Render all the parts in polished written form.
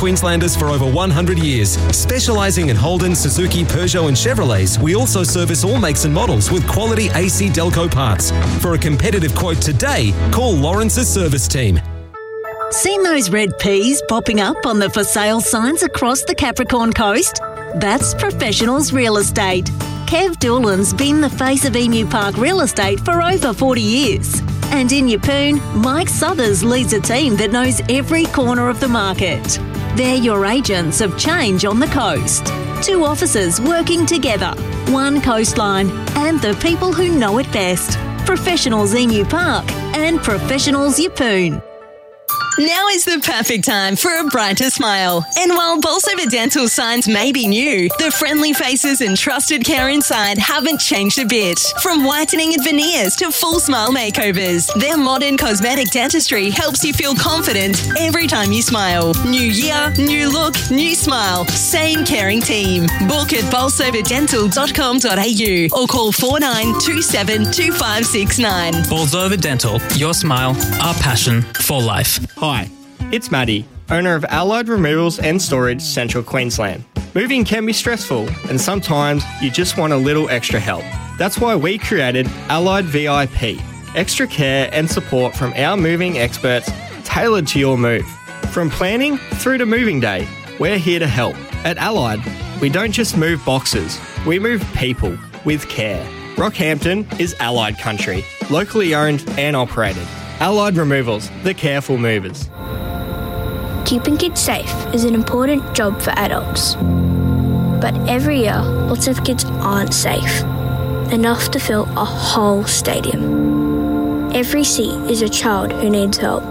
Queenslanders for over 100 years. Specialising in Holden, Suzuki, Peugeot and Chevrolets, we also service all makes and models with quality AC Delco parts. For a competitive quote today, call Lawrence's service team. Seen those red peas popping up on the for sale signs across the Capricorn coast? That's Professionals Real Estate. Kev Doolan's been the face of Emu Park Real Estate for over 40 years. And in Yeppoon, Mike Southers leads a team that knows every corner of the market. They're your agents of change on the coast. 2 offices working together, 1 coastline, and the people who know it best. Professionals Emu Park and Professionals Yeppoon. Now is the perfect time for a brighter smile. And while Bolsover Dental signs may be new, the friendly faces and trusted care inside haven't changed a bit. From whitening and veneers to full smile makeovers, their modern cosmetic dentistry helps you feel confident every time you smile. New year, new look, new smile. Same caring team. Book at bolsoverdental.com.au or call 4927 2569. Bolsover Dental, your smile, our passion for life. Hi, it's Maddie, owner of Allied Removals and Storage, Central Queensland. Moving can be stressful, and sometimes you just want a little extra help. That's why we created Allied VIP, extra care and support from our moving experts tailored to your move. From planning through to moving day, we're here to help. At Allied, we don't just move boxes, we move people with care. Rockhampton is Allied country, locally owned and operated. Allied Removals, the careful movers. Keeping kids safe is an important job for adults. But every year, lots of kids aren't safe enough to fill a whole stadium. Every seat is a child who needs help.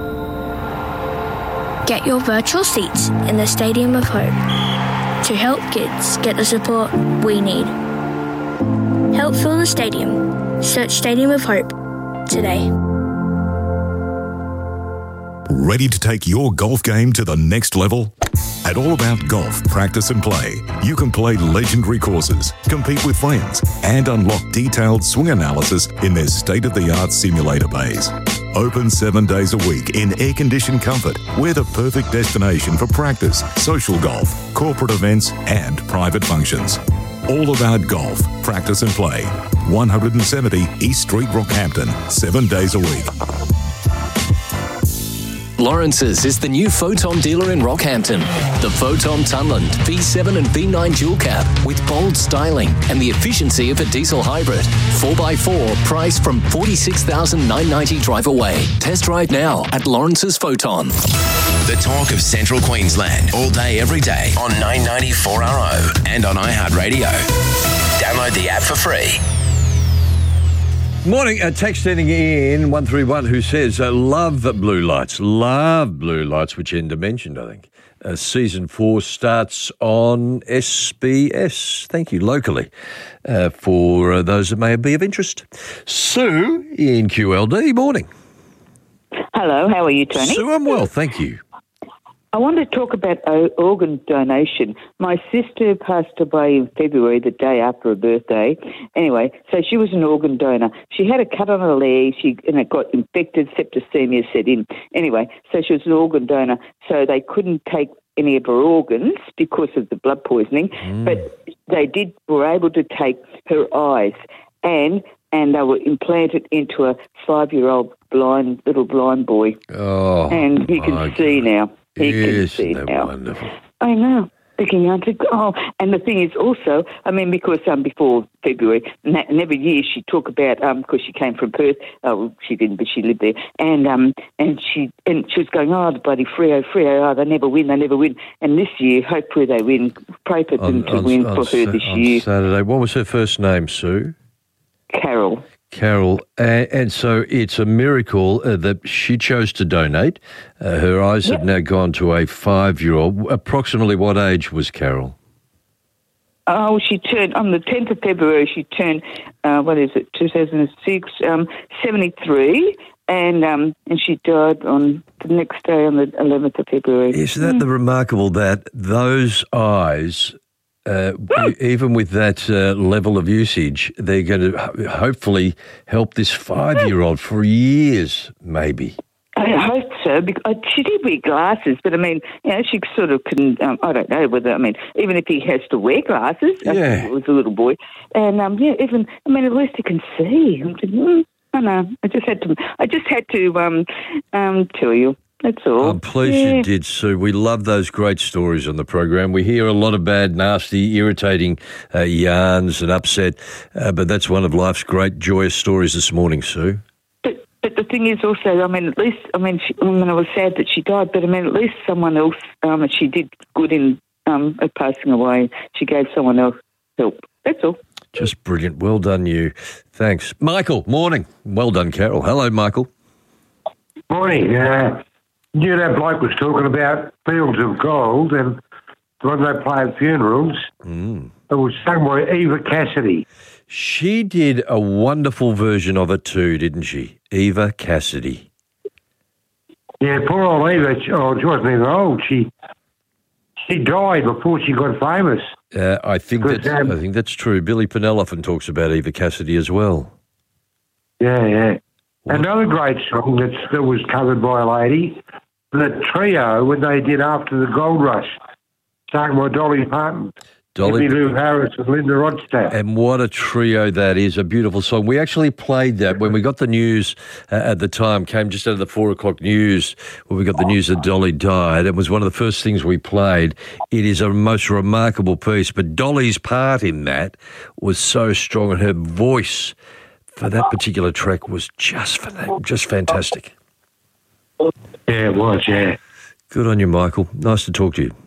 Get your virtual seats in the Stadium of Hope to help kids get the support we need. Help fill the stadium. Search Stadium of Hope today. Ready to take your golf game to the next level? At All About Golf Practice and Play, you can play legendary courses, compete with friends, and unlock detailed swing analysis in their state-of-the-art simulator bays. Open 7 days a week in air-conditioned comfort, we're the perfect destination for practice, social golf, corporate events, and private functions. All About Golf Practice and Play, 170 East Street, Rockhampton, 7 days a week. Lawrence's is the new Photon dealer in Rockhampton. The Photon Tunland V7 and V9 dual cab with bold styling and the efficiency of a diesel hybrid. 4x4 priced from $46,990 drive away. Test drive now at Lawrence's Photon. The talk of Central Queensland all day, every day on 994RO and on iHeartRadio. Download the app for free. Morning, a text sending in 131 who says, love Blue Lights, which Enda mentioned, I think. Season 4 starts on SBS, thank you, locally, for those that may be of interest. Sue in QLD, morning. Hello, how are you, Tony? Sue, I'm well, thank you. I want to talk about organ donation. My sister passed away in February, the day after her birthday. Anyway, so she was an organ donor. She had a cut on her leg, and it got infected, septicemia set in. Anyway, so she was an organ donor, so they couldn't take any of her organs because of the blood poisoning, but they were able to take her eyes, and they were implanted into a 5-year-old little blind boy. Oh, and he can see now. He can see now. Wonderful. I know. Thinking, and the thing is also, because before February, and every year she'd talk about, because she came from Perth, she didn't, but she lived there, and she was going, the bloody Freo, they never win. And this year, hopefully they win. Pray for them to win for her this year. Saturday. What was her first name, Sue? Carol. And so it's a miracle that she chose to donate. Her eyes have now gone to a 5-year-old. Approximately what age was Carol? Oh, she turned, on the 10th of February, she turned, 2006, 73, and she died on the next day, on the 11th of February. Isn't that the remarkable that those eyes... even with that level of usage, they're going to hopefully help this 5-year-old for years, maybe. I hope so. so. Because she did wear glasses, but I mean, she sort of couldn't. I don't know whether. I mean, even if he has to wear glasses, Yeah. he was a little boy, and even. I mean, at least he can see. I'm thinking, I know. I just had to tell you. That's all. I'm pleased you did, Sue. We love those great stories on the program. We hear a lot of bad, nasty, irritating yarns and upset, but that's one of life's great, joyous stories this morning, Sue. But the thing is also, I mean, at least, I was sad that she died, but I mean, at least someone else, she did good in passing away. She gave someone else help. That's all. Just brilliant. Well done, you. Thanks. Michael, morning. Well done, Carol. Hello, Michael. Morning. You that bloke was talking about Fields of Gold, and when they play at funerals, it was sung by Eva Cassidy. She did a wonderful version of it too, didn't she? Eva Cassidy. Yeah, poor old Eva. She wasn't even old. She died before she got famous. I think that's true. Billy Pinnell often talks about Eva Cassidy as well. Yeah. Another great song that was covered by a lady, the Trio, when they did After the Gold Rush, sung by Dolly Parton. Dolly Lou Harris and Linda Ronstadt. And what a trio that is, a beautiful song. We actually played that when we got the news at the time, came just out of the 4 o'clock news, when we got the news that Dolly died. It was one of the first things we played. It is a most remarkable piece, but Dolly's part in that was so strong, and her voice for that particular track was just fantastic. Yeah, it was, yeah. Good on you, Michael. Nice to talk to you.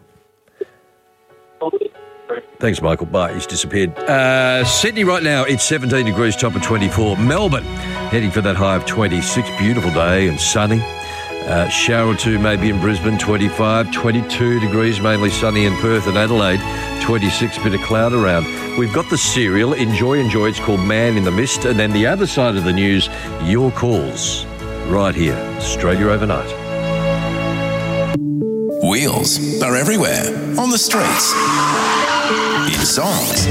Thanks, Michael. Bye. He's disappeared. Sydney right now, it's 17 degrees, top of 24. Melbourne, heading for that high of 26. Beautiful day and sunny. Shower or two maybe in Brisbane, 25. 22 degrees, mainly sunny in Perth and Adelaide. 26, bit of cloud around. We've got the serial, Enjoy. It's called Man in the Mist. And then the other side of the news, your calls. Right here, Australia Overnight. Wheels are everywhere. On the streets. In songs.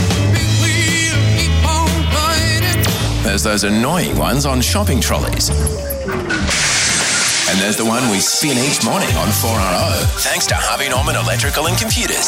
There's those annoying ones on shopping trolleys. And there's the one we spin each morning on 4RO, thanks to Harvey Norman Electrical and Computers.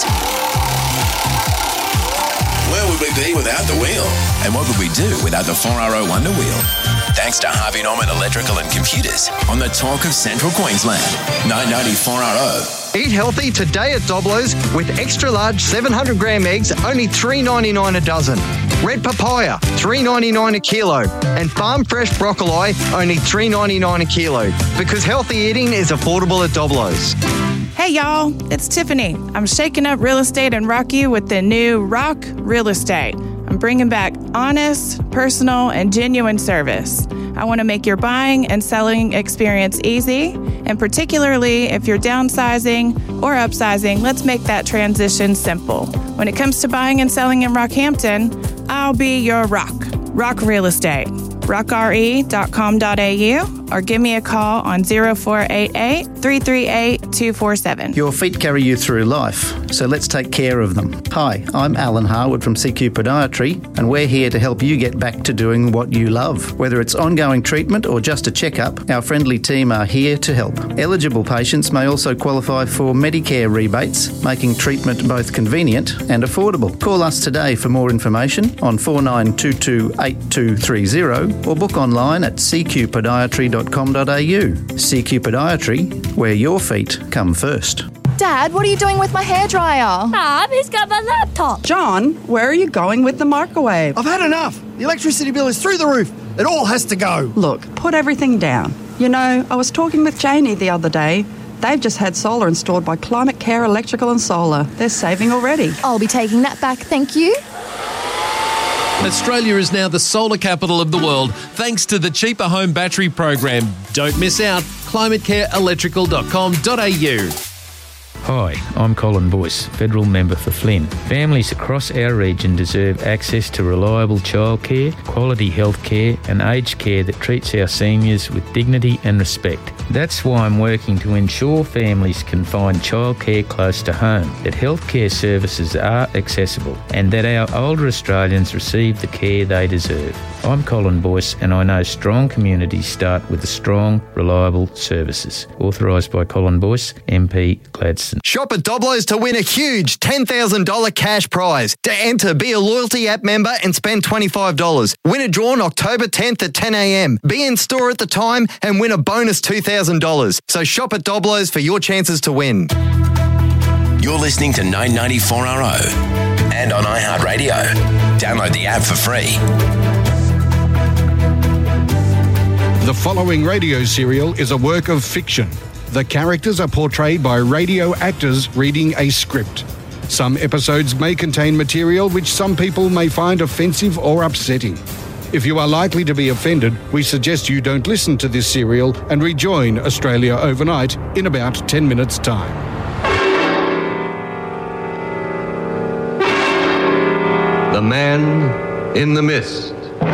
Where would we be without the wheel? And what would we do without the 4RO Wonder Wheel? Thanks to Harvey Norman Electrical and Computers on the Talk of Central Queensland. 990 4RO. Eat healthy today at Doblo's with extra large 700 gram eggs, only $3.99 a dozen. Red papaya, $3.99 a kilo. And farm fresh broccoli, only $3.99 a kilo. Because healthy eating is affordable at Doblo's. Hey y'all, it's Tiffany. I'm shaking up real estate in Rocky with the new Rock Real Estate. I'm bringing back honest, personal, and genuine service. I want to make your buying and selling experience easy, and particularly if you're downsizing or upsizing, let's make that transition simple. When it comes to buying and selling in Rockhampton, I'll be your rock. Rock Real Estate. rockre.com.au or give me a call on 0488 338 247. Your feet carry you through life, so let's take care of them. Hi, I'm Alan Harwood from CQ Podiatry, and we're here to help you get back to doing what you love. Whether it's ongoing treatment or just a checkup, our friendly team are here to help. Eligible patients may also qualify for Medicare rebates, making treatment both convenient and affordable. Call us today for more information on 49228230 or book online at cqpodiatry.com.au. CQ Podiatry, where your feet come first. Dad, what are you doing with my hairdryer? Mum, he's got my laptop. John, where are you going with the microwave? I've had enough. The electricity bill is through the roof. It all has to go. Look, put everything down. You know, I was talking with Janie the other day. They've just had solar installed by Climate Care Electrical and Solar. They're saving already. I'll be taking that back, thank you. Australia is now the solar capital of the world thanks to the Cheaper Home Battery Program. Don't miss out. climatecareelectrical.com.au. Hi, I'm Colin Boyce, Federal Member for Flynn. Families across our region deserve access to reliable childcare, quality health care and aged care that treats our seniors with dignity and respect. That's why I'm working to ensure families can find childcare close to home, that healthcare services are accessible and that our older Australians receive the care they deserve. I'm Colin Boyce and I know strong communities start with strong, reliable services. Authorised by Colin Boyce, MP Gladstone. Shop at Doblo's to win a huge $10,000 cash prize. To enter, be a loyalty app member and spend $25. Winner drawn October 10th at 10 a.m. Be in store at the time and win a bonus $2,000. So shop at Doblo's for your chances to win. You're listening to 994RO and on iHeartRadio. Download the app for free. The following radio serial is a work of fiction. The characters are portrayed by radio actors reading a script. Some episodes may contain material which some people may find offensive or upsetting. If you are likely to be offended, we suggest you don't listen to this serial and rejoin Australia Overnight in about 10 minutes' time. The Man in the Mist.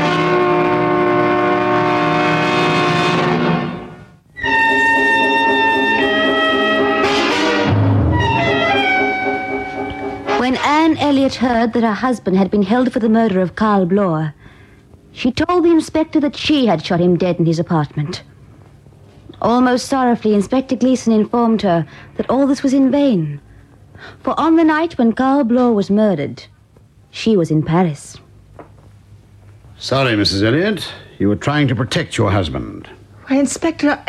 When Anne Elliot heard that her husband had been held for the murder of Carl Bloor, she told the inspector that she had shot him dead in his apartment. Almost sorrowfully, Inspector Gleeson informed her that all this was in vain, for on the night when Carl Bloor was murdered, she was in Paris. Sorry, Mrs. Elliot. You were trying to protect your husband. Why, Inspector,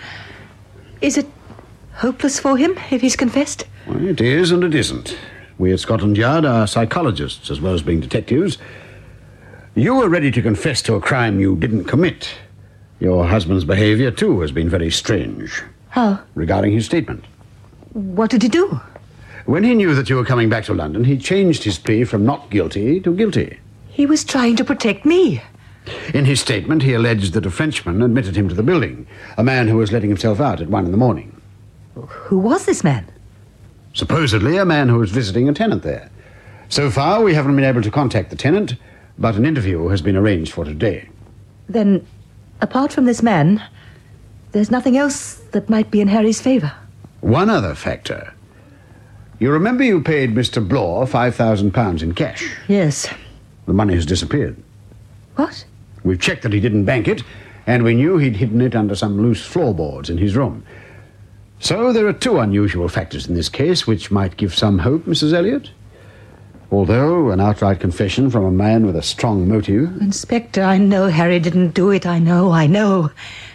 is it hopeless for him if he's confessed? Well, it is and it isn't. We at Scotland Yard are psychologists as well as being detectives. You were ready to confess to a crime you didn't commit. Your husband's behaviour, too, has been very strange. How? Regarding his statement. What did he do? When he knew that you were coming back to London, he changed his plea from not guilty to guilty. He was trying to protect me. In his statement, he alleged that a Frenchman admitted him to the building, a man who was letting himself out at 1 a.m. Who was this man? Supposedly a man who was visiting a tenant there. So far, we haven't been able to contact the tenant, but an interview has been arranged for today. Then, apart from this man, there's nothing else that might be in Harry's favour. One other factor. You remember you paid Mr. Bloor £5,000 in cash? Yes. The money has disappeared. What? We've checked that he didn't bank it, and we knew he'd hidden it under some loose floorboards in his room. So there are two unusual factors in this case which might give some hope, Mrs. Elliot. Although an outright confession from a man with a strong motive... Inspector, I know Harry didn't do it. I know.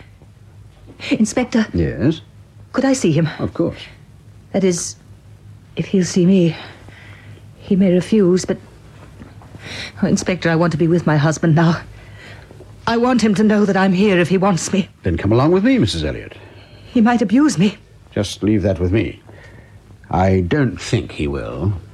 Inspector? Yes? Could I see him? Of course. That is, if he'll see me. He may refuse, but... Oh, Inspector, I want to be with my husband now. I want him to know that I'm here if he wants me. Then come along with me, Mrs. Elliot. He might abuse me. Just leave that with me. I don't think he will.